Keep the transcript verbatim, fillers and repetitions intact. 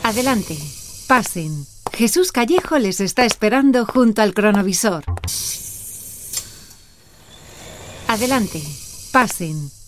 Adelante, pasen. Jesús Callejo les está esperando junto al cronovisor. Adelante, pasen.